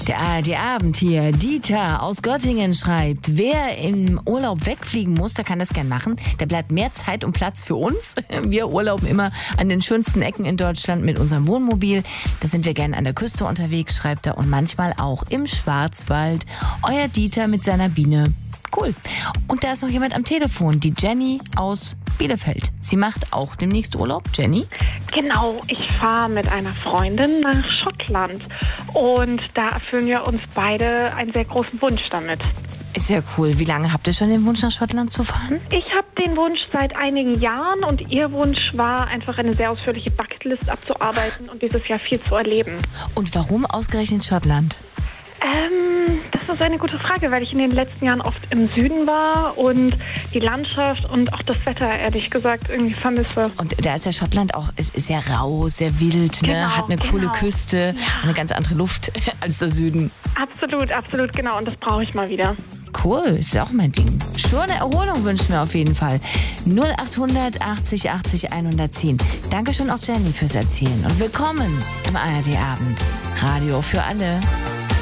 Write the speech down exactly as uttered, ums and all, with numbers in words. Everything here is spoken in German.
Der A R D-Abend hier. Dieter aus Göttingen schreibt, wer im Urlaub wegfliegen muss, der kann das gern machen. Da bleibt mehr Zeit und Platz für uns. Wir urlauben immer an den schönsten Ecken in Deutschland mit unserem Wohnmobil. Da sind wir gern an der Küste unterwegs, schreibt er. Und manchmal auch im Schwarzwald. Euer Dieter mit seiner Biene. Cool. Und da ist noch jemand am Telefon, die Jenny aus Bielefeld. Sie macht auch demnächst Urlaub. Jenny? Genau, ich fahre mit einer Freundin nach Schottland und da erfüllen wir uns beide einen sehr großen Wunsch damit. Ist ja cool. Wie lange habt ihr schon den Wunsch, nach Schottland zu fahren? Ich habe den Wunsch seit einigen Jahren und ihr Wunsch war, einfach eine sehr ausführliche Bucketlist abzuarbeiten und dieses Jahr viel zu erleben. Und warum ausgerechnet Schottland? Ähm, das ist eine gute Frage, weil ich in den letzten Jahren oft im Süden war und die Landschaft und auch das Wetter, ehrlich gesagt, irgendwie vermisse. Und da ist ja Schottland auch, es ist sehr rau, sehr wild, ne? Genau, Hat eine genau. coole Küste, Ja. eine ganz andere Luft als der Süden. Absolut, absolut, genau. Und das brauche ich mal wieder. Cool, ist ja auch mein Ding. Schöne Erholung wünschen wir auf jeden Fall. null achthundert achtzig achtzig hundertzehn. Dankeschön auch Jenny fürs Erzählen und willkommen im A R D-Abend. Radio für alle.